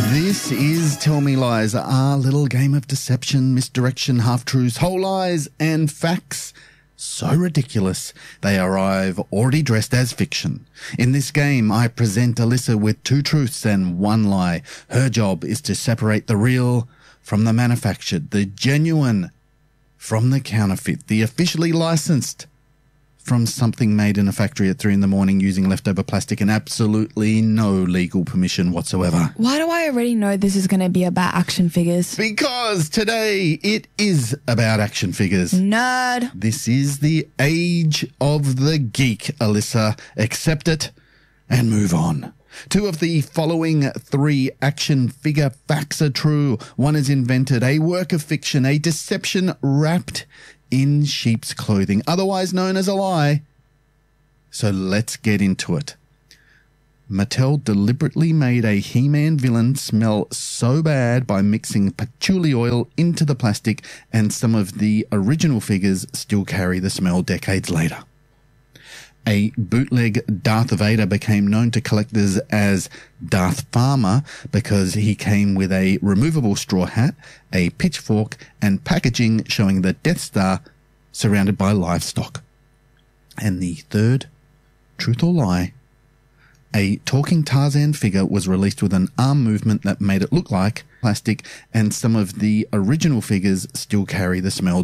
This is Tell Me Lies, our little game of deception, misdirection, half-truths, whole lies, and facts so ridiculous they arrive already dressed as fiction. In this game, I present Alyssa with 2 truths and 1 lie. Her job is to separate the real from the manufactured, the genuine from the counterfeit, the officially licensed from something made in a factory at 3 a.m. using leftover plastic and absolutely no legal permission whatsoever. Why do I already know this is going to be about action figures? Because today it is about action figures. Nerd. This is the age of the geek, Alyssa. Accept it and move on. 2 of the following 3 action figure facts are true. 1 is invented, a work of fiction, a deception wrapped in sheep's clothing, otherwise known as a lie. So let's get into it. Mattel deliberately made a He-Man villain smell so bad by mixing patchouli oil into the plastic, and some of the original figures still carry the smell decades later. A bootleg Darth Vader became known to collectors as Darth Farmer because he came with a removable straw hat, a pitchfork, and packaging showing the Death Star surrounded by livestock. And the third, truth or lie, a talking Tarzan figure was released with an arm movement that made it look like plastic, and some of the original figures still carry the smell